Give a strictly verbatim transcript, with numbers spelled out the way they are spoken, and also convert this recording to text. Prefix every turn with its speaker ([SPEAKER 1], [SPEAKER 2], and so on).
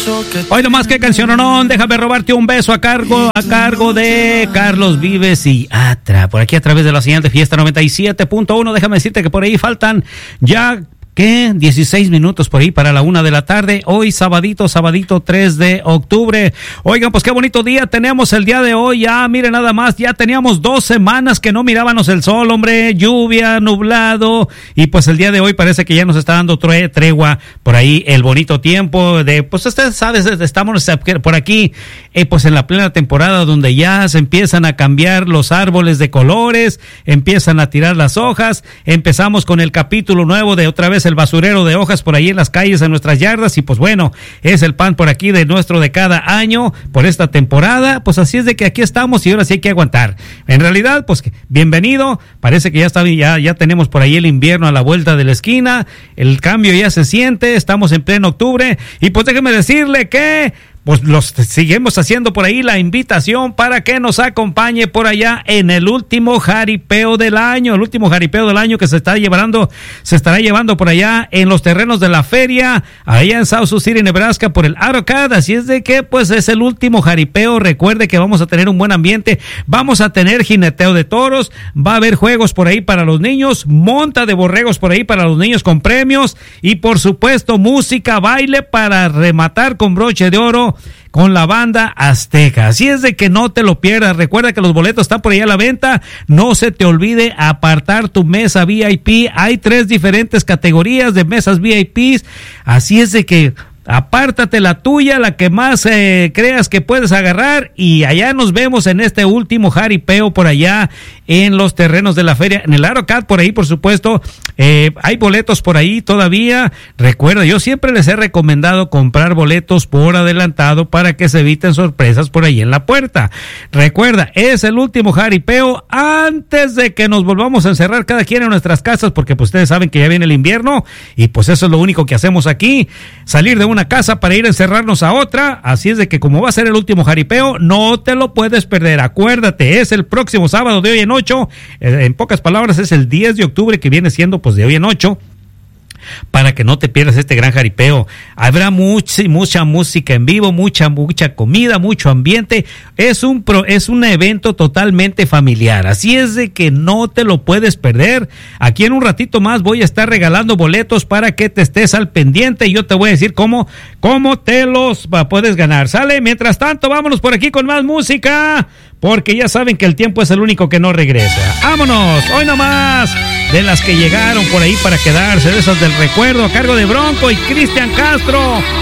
[SPEAKER 1] Hoy nomás, qué canción o no, déjame robarte un beso a cargo, a cargo de Carlos Vives y Atra, por aquí a través de la señal de Fiesta noventa y siete punto uno. Déjame decirte que por ahí faltan ya... ¿Qué? dieciséis minutos por ahí para la una de la tarde. Hoy sabadito, sabadito tres de octubre. Oigan, pues qué bonito día tenemos el día de hoy. Ya, miren nada más, ya teníamos dos semanas que no mirábamos el sol, hombre. Lluvia, nublado. Y pues el día de hoy parece que ya nos está dando tre- tregua por ahí el bonito tiempo de, pues ustedes saben, estamos por aquí, eh, pues en la plena temporada donde ya se empiezan a cambiar los árboles de colores, empiezan a tirar las hojas. Empezamos con el capítulo nuevo de otra vez el basurero de hojas por ahí en las calles, en nuestras yardas, y pues bueno, es el pan por aquí de nuestro de cada año, por esta temporada, pues así es de que aquí estamos y ahora sí hay que aguantar. En realidad, pues bienvenido, parece que ya está, ya, ya tenemos por ahí el invierno a la vuelta de la esquina, el cambio ya se siente, estamos en pleno octubre, y pues déjeme decirle que pues los seguimos haciendo por ahí la invitación para que nos acompañe por allá en el último jaripeo del año, el último jaripeo del año que se está llevando, se estará llevando por allá en los terrenos de la feria, allá en South Sioux City, Nebraska, por el AutoCAD. Así es de que pues es el último jaripeo. Recuerde que vamos a tener un buen ambiente, vamos a tener jineteo de toros, va a haber juegos por ahí para los niños, monta de borregos por ahí para los niños con premios y por supuesto música, baile para rematar con broche de oro con la banda Azteca. Así es de que no te lo pierdas. Recuerda que los boletos están por ahí a la venta. No se te olvide apartar tu mesa V I P. Hay tres diferentes categorías de mesas V I Ps. Así es de que apártate la tuya, la que más eh, creas que puedes agarrar, y allá nos vemos en este último jaripeo por allá en los terrenos de la feria, en el AutoCAD por ahí, por supuesto. Eh, hay boletos por ahí todavía. Recuerda, yo siempre les he recomendado comprar boletos por adelantado para que se eviten sorpresas por ahí en la puerta. Recuerda, es el último jaripeo antes de que nos volvamos a encerrar cada quien en nuestras casas, porque pues ustedes saben que ya viene el invierno y pues eso es lo único que hacemos aquí, salir de una una casa para ir a encerrarnos a otra. Así es de que como va a ser el último jaripeo, no te lo puedes perder. Acuérdate, es el próximo sábado de hoy en ocho, en pocas palabras es el diez de octubre, que viene siendo pues de hoy en ocho, para que no te pierdas este gran jaripeo. Habrá mucha, mucha música en vivo, mucha, mucha comida, mucho ambiente. Es un, pro, es un evento totalmente familiar. Así es de que no te lo puedes perder. Aquí en un ratito más voy a estar regalando boletos para que te estés al pendiente y yo te voy a decir cómo, cómo te los puedes ganar. ¿Sale? Mientras tanto, vámonos por aquí con más música, porque ya saben que el tiempo es el único que no regresa. ¡Vámonos! Hoy nomás de las que llegaron por ahí para quedarse, de esas del recuerdo, a cargo de Bronco y Cristian Castro.